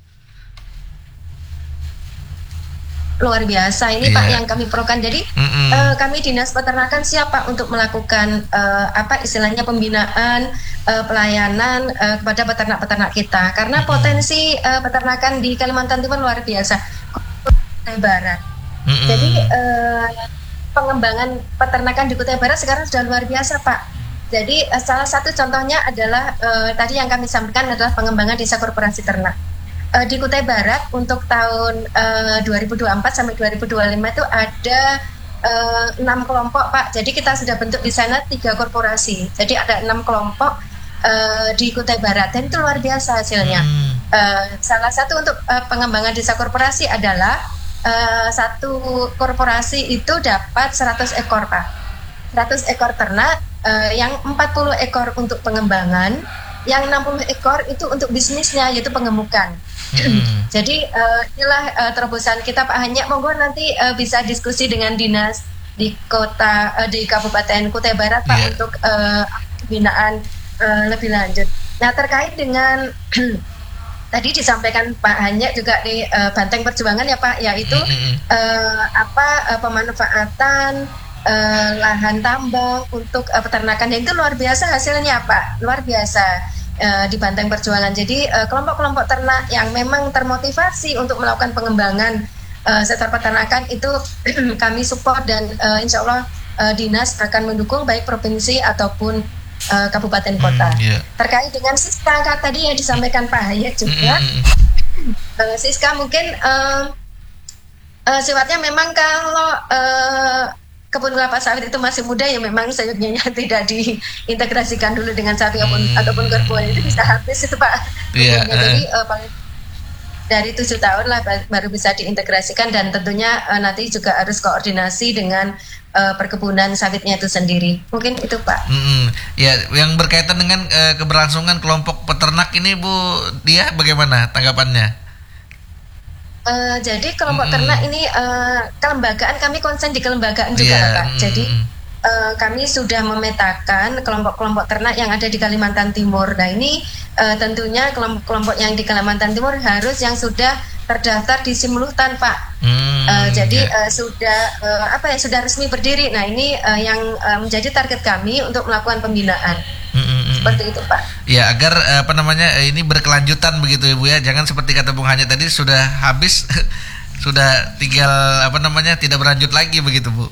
Luar biasa ini yeah. Pak yang kami perlukan. Jadi uh, kami Dinas Peternakan siapa untuk melakukan uh, apa istilahnya pembinaan uh, pelayanan uh, kepada peternak-peternak kita karena mm-hmm. potensi uh, peternakan di Kalimantan Timur luar biasa. Kutai Barat. Mm-hmm. Jadi uh, pengembangan peternakan di Kutai Barat sekarang sudah luar biasa Pak. Jadi uh, salah satu contohnya adalah uh, tadi yang kami sampaikan adalah pengembangan desa korporasi ternak. Uh, di Kutai Barat untuk tahun uh, dua ribu dua puluh empat sampai dua ribu dua puluh lima itu ada uh, enam kelompok Pak. Jadi kita sudah bentuk di sana tiga korporasi. Jadi ada enam kelompok uh, di Kutai Barat dan itu luar biasa hasilnya. Hmm. Uh, salah satu untuk uh, pengembangan desa korporasi adalah uh, satu korporasi itu dapat seratus ekor Pak. seratus ekor ternak, uh, yang empat puluh ekor untuk pengembangan, yang enam puluh ekor itu untuk bisnisnya yaitu pengemukan. Hmm. Jadi uh, inilah uh, terobosan kita Pak Hanya. Monggo nanti uh, bisa diskusi dengan dinas di kota uh, di Kabupaten Kutai Barat Pak yeah. untuk uh, pembinaan uh, lebih lanjut. Nah terkait dengan tadi disampaikan Pak Hanya juga di uh, Banteng Perjuangan ya Pak, yaitu mm-hmm. uh, apa uh, pemanfaatan uh, lahan tambang untuk uh, peternakan dan itu luar biasa hasilnya Pak, luar biasa. Uh, di Banteng Perjuangan. Jadi uh, kelompok-kelompok ternak yang memang termotivasi untuk melakukan pengembangan uh, sektor peternakan itu kami support dan uh, insya Allah uh, dinas akan mendukung baik provinsi ataupun uh, kabupaten kota. Hmm, yeah. Terkait dengan Siska Kak, tadi yang disampaikan Pak Hayat juga, Hmm. uh, Siska mungkin uh, uh, sifatnya memang kalau uh, kebun kelapa sawit itu masih muda ya memang sayurnya tidak diintegrasikan dulu dengan sapi ataupun, Hmm. ataupun kerbau, itu bisa habis itu Pak. Yeah, Jadi uh, paling dari tujuh tahun lah baru bisa diintegrasikan, dan tentunya uh, nanti juga harus koordinasi dengan uh, perkebunan sawitnya itu sendiri. Mungkin itu Pak. Mm-mm. Ya, yang berkaitan dengan uh, keberlangsungan kelompok peternak ini Bu Dia bagaimana tanggapannya? Uh, jadi kelompok Mm-mm. ternak ini uh, kelembagaan, kami konsen di kelembagaan juga Yeah, Pak. mm-mm. Jadi uh, kami sudah memetakan kelompok-kelompok ternak yang ada di Kalimantan Timur. Nah ini uh, tentunya kelompok-kelompok yang di Kalimantan Timur harus yang sudah terdaftar di Simluhtan Pak. Hmm, Uh, jadi ya. uh, sudah uh, apa ya sudah resmi berdiri. Nah ini uh, yang uh, menjadi target kami untuk melakukan pembinaan. Mm-mm. Seperti itu Pak. Ya, agar eh, apa namanya eh, ini berkelanjutan begitu Ibu ya. Jangan seperti kata Bung Hanya tadi sudah habis sudah tinggal apa namanya tidak berlanjut lagi begitu Bu.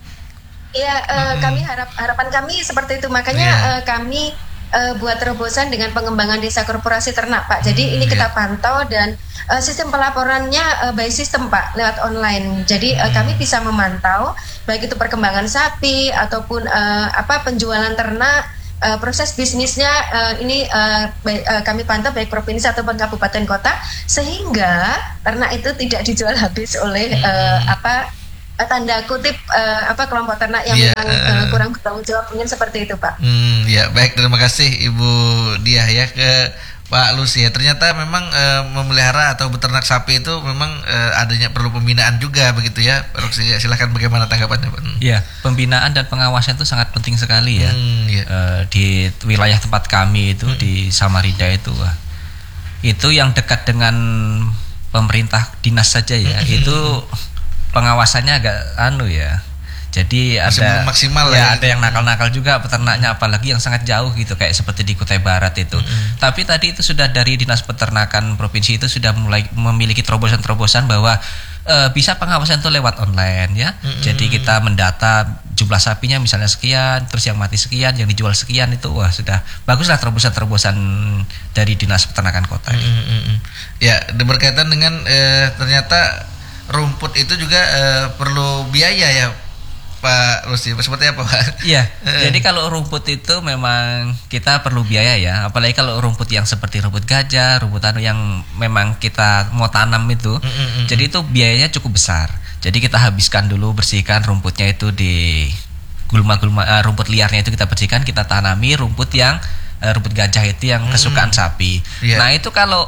Iya, uh, Mm-mm. kami harap harapan kami seperti itu. Makanya Iya. uh, kami uh, buat terobosan dengan pengembangan desa korporasi ternak Pak. Jadi Hmm, ini kita iya. pantau, dan uh, sistem pelaporannya uh, by sistem Pak, lewat online. Jadi uh, Hmm. kami bisa memantau baik itu perkembangan sapi ataupun uh, apa penjualan ternak. Uh, proses bisnisnya uh, ini uh, baik, uh, kami pantau baik provinsi ataupun kabupaten kota, sehingga ternak itu tidak dijual habis oleh uh, apa uh, tanda kutip uh, apa kelompok ternak yang Iya, memang uh, uh, kurang bertanggung jawab, mungkin seperti itu Pak. Hmm, ya baik, terima kasih Ibu Diah ya ke Pak Lusi ya. Ternyata memang eh, memelihara atau beternak sapi itu memang eh, adanya perlu pembinaan juga begitu ya. Pak Lusi, ya, silakan bagaimana tanggapannya Pak? Ya, pembinaan dan pengawasan itu sangat penting sekali ya. Hmm, ya. Eh, di wilayah tempat kami itu di Samarinda itu, wah, itu yang dekat dengan pemerintah dinas saja ya, itu pengawasannya agak anu ya. Jadi Masih ada belum maksimal ya, ya, ada gitu. yang nakal-nakal juga peternaknya, apalagi yang sangat jauh gitu kayak seperti di Kutai Barat itu. Mm-hmm. Tapi tadi itu sudah dari Dinas Peternakan Provinsi itu sudah mulai memiliki terobosan-terobosan bahwa e, bisa pengawasan itu lewat online ya. Mm-hmm. Jadi kita mendata jumlah sapinya misalnya sekian, terus yang mati sekian, yang dijual sekian, itu wah sudah baguslah terobosan-terobosan dari Dinas Peternakan Kota. Mm-hmm. Ya, berkaitan dengan eh, ternyata rumput itu juga eh, perlu biaya ya Pak Lusi, seperti apa Pak? Iya, jadi kalau rumput itu memang kita perlu biaya ya, apalagi kalau rumput yang seperti rumput gajah, rumput anu yang memang kita mau tanam itu, Mm-mm. jadi itu biayanya cukup besar. Jadi kita habiskan dulu, bersihkan rumputnya itu di gulma-gulma, uh, rumput liarnya itu kita bersihkan, kita tanami rumput yang uh, rumput gajah itu yang kesukaan sapi. Yeah. Nah itu kalau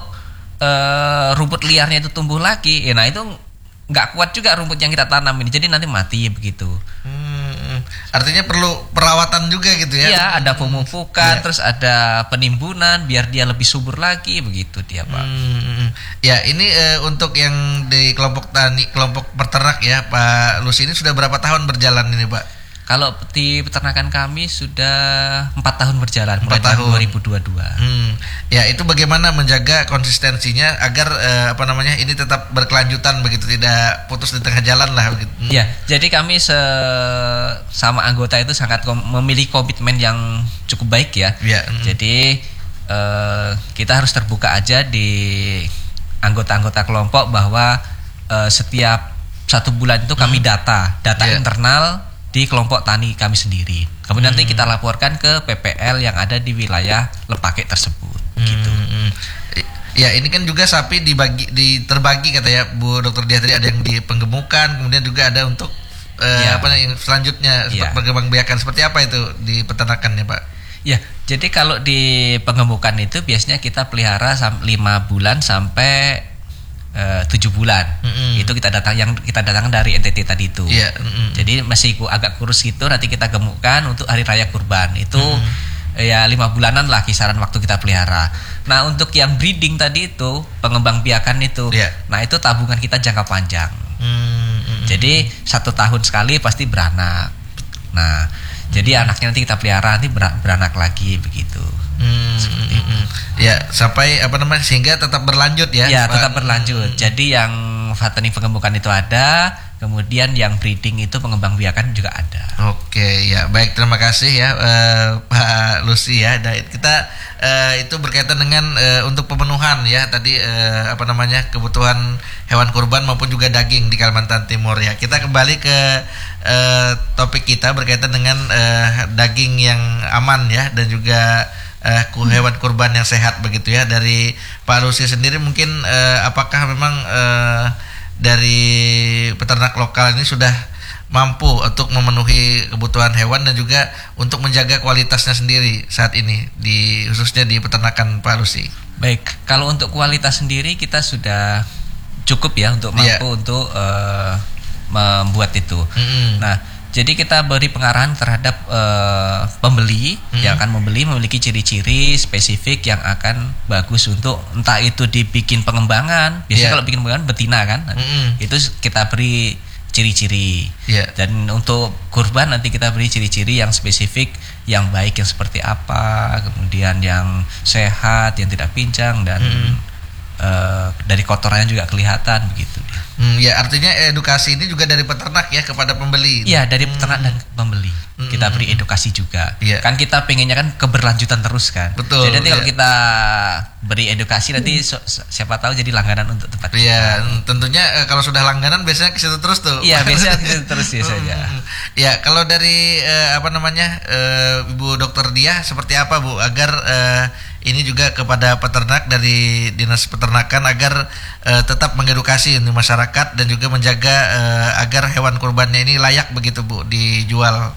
uh, rumput liarnya itu tumbuh lagi, ya, nah itu nggak kuat juga rumput yang kita tanam ini, jadi nanti mati begitu. Hmm, artinya perlu perawatan juga gitu ya? Iya, ada pemupukan, Iya. terus ada penimbunan biar dia lebih subur lagi begitu dia Pak. Hmm, ya ini eh, untuk yang di kelompok tani, kelompok peternak ya Pak Lusi, ini sudah berapa tahun berjalan ini Pak? Kalau di peternakan kami sudah empat tahun berjalan, mulai Empat tahun. tahun dua ribu dua puluh dua. Hmm, ya itu bagaimana menjaga konsistensinya agar eh, apa namanya ini tetap berkelanjutan begitu, tidak putus di tengah jalan lah begitu. Hmm. Ya, jadi kami se- sama anggota itu sangat kom- memiliki komitmen yang cukup baik ya. Ya, hmm. Jadi eh, kita harus terbuka aja di anggota-anggota kelompok bahwa eh, setiap satu bulan itu kami data, data Ya. internal di kelompok tani kami sendiri. Kemudian nanti kita laporkan ke P P L yang ada di wilayah Lepake tersebut. Gitu. Hmm, ya ini kan juga sapi dibagi, di terbagi kata ya Bu Dokter Diah tadi, ada yang di penggemukan, kemudian juga ada untuk eh, Ya. apa yang selanjutnya Ya. perkembangbiakan, seperti apa itu di peternakannya Pak? Ya, jadi kalau di pengemukan itu biasanya kita pelihara sam- lima bulan sampai eh, tujuh bulan. Mm-mm. Itu kita datang yang kita datangkan dari N T T tadi itu. Iya, mm-mm. Jadi masih ku- agak kurus gitu, nanti kita gemukkan untuk hari raya kurban. Itu eh, ya lima bulanan lah kisaran waktu kita pelihara. Nah, untuk yang breeding tadi itu, pengembang biakan itu. Iya. Nah, itu tabungan kita jangka panjang. Hmm, mm-mm. Jadi satu tahun sekali pasti beranak. Nah, jadi anaknya nanti kita pelihara, nanti ber- beranak lagi begitu. Hmm, mm, mm. Ya sampai apa namanya sehingga tetap berlanjut ya? Ya, Pak? tetap berlanjut. Jadi yang fattening pengemukan itu ada, Kemudian yang breeding itu pengembangbiakan juga ada. Oke, ya baik, terima kasih ya eh, Pak Lucy ya. Dan kita eh, itu berkaitan dengan eh, untuk pemenuhan ya tadi eh, apa namanya kebutuhan hewan kurban maupun juga daging di Kalimantan Timur ya. Kita kembali ke eh, topik kita berkaitan dengan eh, daging yang aman ya dan juga eh, hewan kurban yang sehat begitu ya. Dari Pak Lucy sendiri mungkin eh, apakah memang eh, dari peternak lokal ini sudah mampu untuk memenuhi kebutuhan hewan dan juga untuk menjaga kualitasnya sendiri saat ini di khususnya di peternakan Pak Lucy? Baik, kalau untuk kualitas sendiri kita sudah cukup ya untuk mampu yeah. untuk uh, membuat itu. Mm-hmm. Nah, jadi kita beri pengarahan terhadap uh, pembeli mm-hmm. yang akan membeli memiliki ciri-ciri spesifik yang akan bagus untuk entah itu dibikin pengembangan. Biasanya yeah. kalau bikin pengembangan betina kan, mm-hmm. itu kita beri ciri-ciri. Yeah. Dan untuk kurban nanti kita beri ciri-ciri yang spesifik, yang baik yang seperti apa, kemudian yang sehat, yang tidak pincang dan mm-hmm. uh, dari kotorannya juga kelihatan begitu. Hmm, ya artinya edukasi ini juga dari peternak ya kepada pembeli. Iya, dari peternak hmm. dan pembeli. Hmm. Kita beri edukasi juga. Ya. Kan kita pengennya kan keberlanjutan terus kan. Betul. Jadi nanti ya. kalau kita beri edukasi nanti so, siapa tahu jadi langganan untuk tempat. Iya, tentunya eh, kalau sudah langganan biasanya ke situ terus tuh. Iya, biasanya ke situ terus biasanya. Ya, kalau dari eh, apa namanya eh, Ibu Dokter Diah seperti apa Bu agar eh, ini juga kepada peternak dari Dinas Peternakan agar uh, tetap mengedukasi untuk masyarakat dan juga menjaga uh, agar hewan kurbannya ini layak begitu Bu dijual.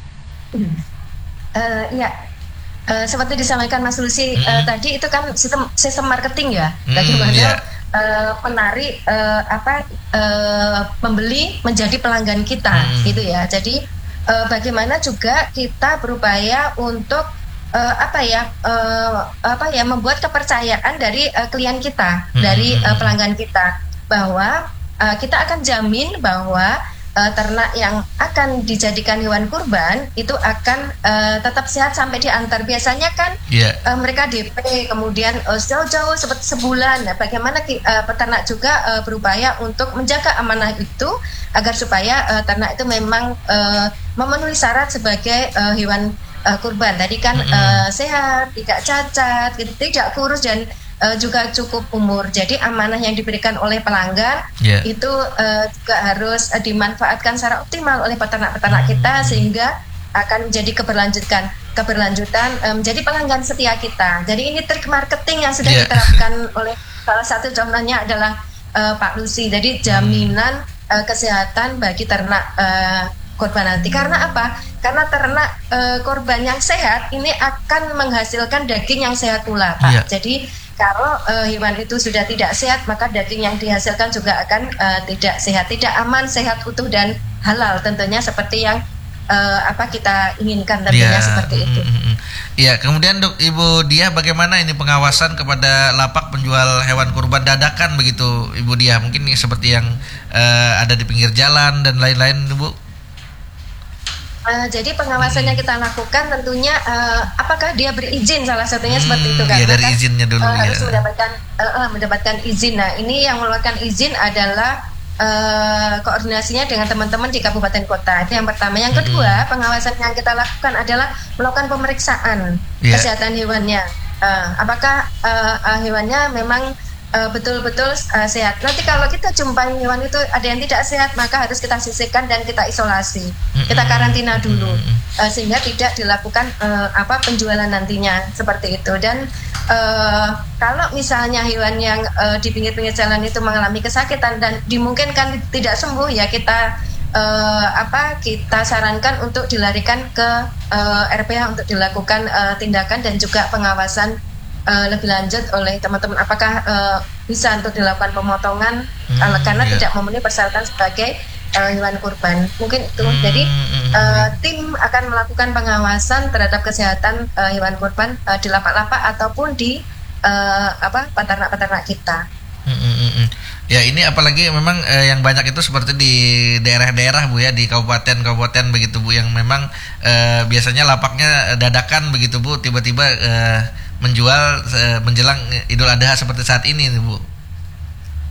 Uh, ya, uh, seperti disampaikan Mas Lucy mm-hmm. uh, tadi itu kan sistem sistem marketing ya, mm, bagaimana yeah. uh, menarik uh, apa uh, pembeli menjadi pelanggan kita, mm. gitu ya. Jadi uh, bagaimana juga kita berupaya untuk Uh, apa ya uh, apa ya membuat kepercayaan dari uh, klien kita, hmm. dari uh, pelanggan kita bahwa uh, kita akan jamin bahwa uh, ternak yang akan dijadikan hewan kurban itu akan uh, tetap sehat sampai diantar. Biasanya kan yeah. uh, mereka D P kemudian uh, jauh-jauh seperti sebulan. Nah, bagaimana uh, peternak juga uh, berupaya untuk menjaga amanah itu agar supaya uh, ternak itu memang uh, memenuhi syarat sebagai uh, hewan Uh, kurban tadi kan mm-hmm. uh, sehat, tidak cacat, gitu, tidak kurus dan uh, juga cukup umur. Jadi amanah yang diberikan oleh pelanggan yeah. itu uh, juga harus uh, dimanfaatkan secara optimal oleh peternak-peternak mm-hmm. kita sehingga akan menjadi keberlanjutan keberlanjutan uh, menjadi pelanggan setia kita. Jadi ini trik marketing yang sudah yeah. diterapkan oleh salah satu contohnya adalah uh, Pak Lucy. Jadi jaminan uh, kesehatan bagi ternak uh, korban nanti. Karena apa? Karena ternak e, korban yang sehat ini akan menghasilkan daging yang sehat pula, Pak. Yeah. Jadi kalau e, hewan itu sudah tidak sehat, maka daging yang dihasilkan juga akan e, tidak sehat, tidak aman, sehat, utuh dan halal tentunya seperti yang e, apa kita inginkan tentunya yeah. seperti itu. Mm-hmm. Ya, kemudian Dok Ibu Diah bagaimana ini pengawasan kepada lapak penjual hewan kurban dadakan begitu Ibu Diah? Mungkin seperti yang e, ada di pinggir jalan dan lain-lain, Bu. Uh, jadi pengawasan yang kita lakukan tentunya uh, apakah dia berizin salah satunya hmm, seperti itu kan? Iya, dari izinnya dulu uh, ya. Harus mendapatkan uh, uh, mendapatkan izin. Nah ini yang mengeluarkan izin adalah uh, koordinasinya dengan teman-teman di kabupaten kota. Itu yang pertama. Yang kedua hmm. pengawasan yang kita lakukan adalah melakukan pemeriksaan yeah. kesehatan hewannya. Uh, apakah uh, uh, hewannya memang Uh, betul-betul uh, sehat. Nanti kalau kita jumpai hewan itu ada yang tidak sehat, maka harus kita sisihkan dan kita isolasi, mm-hmm. kita karantina dulu, uh, sehingga tidak dilakukan uh, apa penjualan nantinya seperti itu. Dan uh, kalau misalnya hewan yang uh, di pinggir-pinggir jalan itu mengalami kesakitan dan dimungkinkan tidak sembuh, ya kita uh, apa kita sarankan untuk dilarikan ke uh, R P H untuk dilakukan uh, tindakan dan juga pengawasan Uh, lebih lanjut oleh teman-teman apakah uh, bisa untuk dilakukan pemotongan hmm, uh, karena yeah. tidak memenuhi persyaratan sebagai uh, hewan kurban. Mungkin itu. Hmm, Jadi uh, tim akan melakukan pengawasan terhadap kesehatan uh, hewan kurban uh, di lapak-lapak ataupun di uh, apa peternak-peternak kita. Hmm, hmm, hmm. Ya ini apalagi memang eh, yang banyak itu seperti di daerah-daerah Bu ya, di kabupaten-kabupaten begitu Bu, yang memang eh, biasanya lapaknya dadakan begitu Bu, tiba-tiba eh, menjual eh, menjelang Idul Adha seperti saat ini Bu.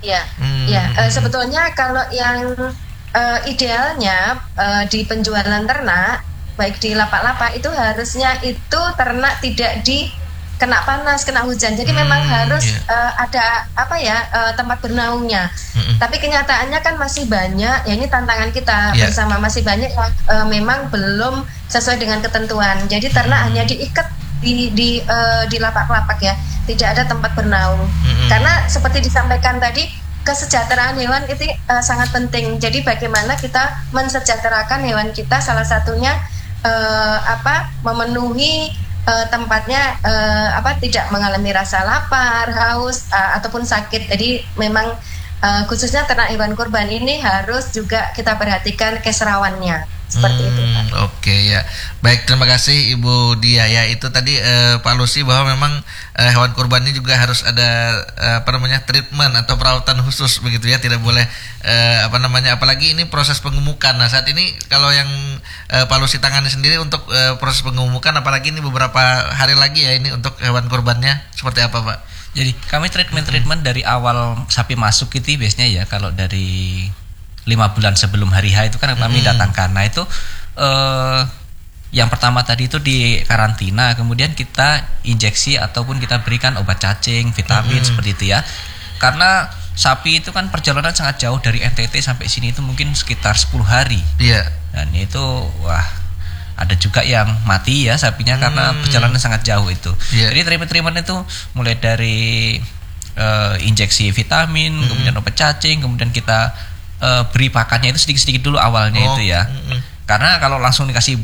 Ya, Hmm. ya. Uh, sebetulnya kalau yang uh, idealnya uh, di penjualan ternak, baik di lapak-lapak itu harusnya itu ternak tidak di kena panas, kena hujan. Jadi Hmm, memang harus yeah. uh, ada apa ya uh, tempat bernaungnya. Mm-mm. Tapi kenyataannya kan masih banyak. Ya ini tantangan kita Yeah. bersama, masih banyak yang uh, memang belum sesuai dengan ketentuan. Jadi ternak Hmm. hanya diikat di di uh, di lapak-lapak ya, tidak ada tempat bernaung. Mm-mm. Karena seperti disampaikan tadi, kesejahteraan hewan itu uh, sangat penting. Jadi bagaimana kita mensejahterakan hewan kita, salah satunya uh, apa memenuhi uh, tempatnya uh, apa tidak mengalami rasa lapar, haus uh, ataupun sakit. Jadi memang uh, khususnya ternak hewan kurban ini harus juga kita perhatikan keserawannya. Seperti itu, Pak. Hmm, Oke ya, baik, terima kasih Ibu Dia ya. Itu tadi eh, Pak Lucy bahwa memang eh, hewan kurban ini juga harus ada eh, apa namanya treatment atau perawatan khusus begitu ya, tidak boleh eh, apa namanya, apalagi ini proses pengemukan. Nah saat ini kalau yang eh, Pak Lucy tangani sendiri untuk eh, proses pengemukan, apalagi ini beberapa hari lagi ya ini untuk hewan kurbannya, seperti apa Pak? Jadi kami treatment-treatment dari awal sapi masuk itu biasanya ya, kalau dari lima bulan sebelum hari H itu kan kami Hmm. datangkan. Nah itu eh, yang pertama tadi itu di karantina, kemudian kita injeksi ataupun kita berikan obat cacing, vitamin Hmm. seperti itu ya. Karena sapi itu kan perjalanan sangat jauh dari N T T sampai sini itu mungkin sekitar sepuluh hari. Iya. Dan itu wah, ada juga yang mati ya sapinya karena Hmm. perjalanan sangat jauh itu. Iya. Jadi treatment-treatment itu mulai dari eh, injeksi vitamin, Hmm. kemudian obat cacing, kemudian kita eh, beri pakannya itu sedikit-sedikit dulu awalnya Oh, itu ya. mm-mm. Karena kalau langsung dikasih